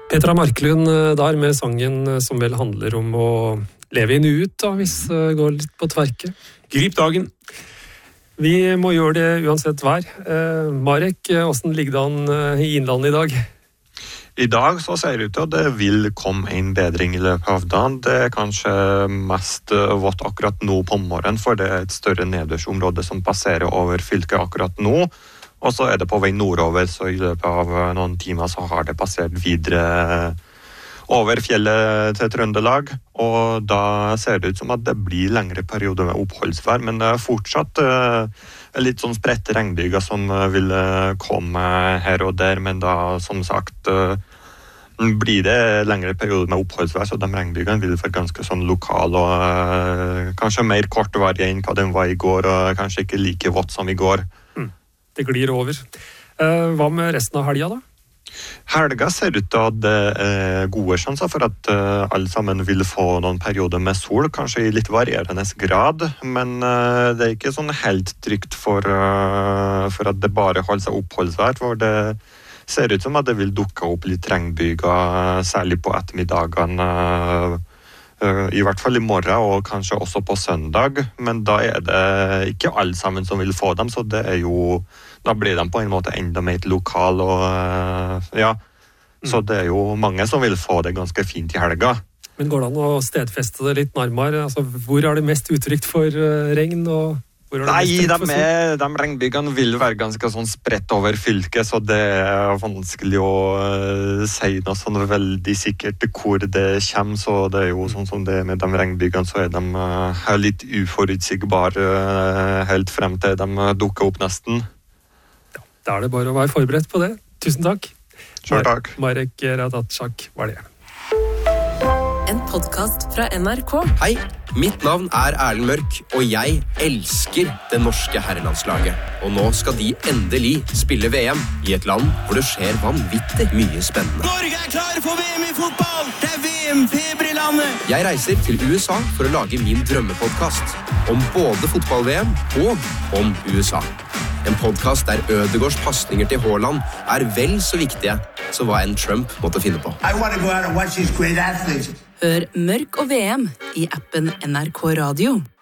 Petra Marklund der med sangen som vel handler om å leve i nuet da, hvis det går litt på tverke. Grip dagen. Vi må gjøre det uansett vær. Marek, hvordan ligger det an i Innlandet i dag? I dag så ser det ut til at det vil komme en bedring i løpet av dagen. Det er kanskje mest vått akkurat nå på morgenen, for det er et større nedbørsområde som passerer over fylket akkurat nå. Og så er det på vei nordover, så i løpet av noen timer så har det passert videre over fjellet til Trøndelag. Og da ser det ut som at det blir lengre perioder med oppholdsvær, men det er fortsatt litt sånn spredte regnbyger som vil komme her og der, men da som sagt blir det lengre perioder med oppholdsvær, så de regnbygene vil være ganske sånn lokale og kanskje mer kortvarige enn hva den var i går, og kanskje ikke like vått som i går. Det glir over. Hva med resten av helga da? Helga ser ut til at det er gode sjanser for at alle sammen vil få noen perioder med sol, kanskje i litt varierende grad, men det er ikke sånn helt trygt for at det bare holder seg oppholdsvær, for det ser ut som at det vil dukke opp litt regnbyger, særlig på ettermiddagene, i hvert fall i morgen og kanskje også på søndag, men da er det ikke alle sammen som vil få dem, så det er jo, da blir de på en måte enda mer lokal, og ja, så det er jo mange som vil få det ganske fint i helga. Men går det an å stedfeste det litt nærmere? Altså, hvor er det mest utrygt for regn, og hvor er det mest utrygt for sol? De regnbyggene vil være ganske sånn spredt over fylket, så det er vanskelig å si noe sånn veldig sikkert hvor det kommer, så det er jo sånn som det med de regnbyggene, så er de litt uforutsigbare helt frem til de dukker opp nesten. Ja, da er det bare å være forberedt på det. Tusen takk. Selv takk. Marek Radatschak var det. En podcast fra NRK. Hei, mitt navn er Erlend Mørk, og jeg elsker det norske herrelandslaget. Og nå skal de endelig spille VM i et land hvor det skjer vanvittig mye spennende. Norge er klar for VM i fotball! Det er VM-feber i landet! Jeg reiser til USA for å lage min drømmepodcast om både fotball-VM og om USA. En podcast der Ødegaards passninger til Haaland er vel så viktige som hva en Trump måtte finne på. I want to go out and watch these great athletes. Hør Mørk og VM i appen NRK Radio.